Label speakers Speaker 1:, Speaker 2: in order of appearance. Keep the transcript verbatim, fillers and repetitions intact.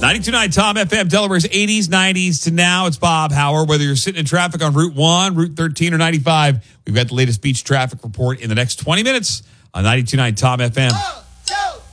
Speaker 1: ninety-two point nine Tom F M, Delaware's eighties, nineties to now. It's Bob Howard. Whether you're sitting in traffic on Route one, Route thirteen, or ninety-five, we've got the latest beach traffic report in the next twenty minutes on ninety-two point nine Tom F M.